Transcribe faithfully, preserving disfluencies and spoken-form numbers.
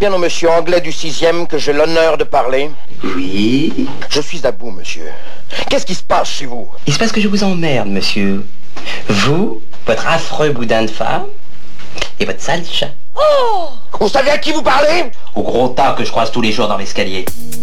bien au monsieur anglais du sixième que j'ai l'honneur de parler? Oui. Je suis à bout, monsieur. Qu'est-ce qui se passe chez vous? Il se passe que je vous emmerde, monsieur. Vous, votre affreux boudin de femme, et votre sale chat. Oh! Vous savez à qui vous parlez? Au gros tas que je croise tous les jours dans l'escalier.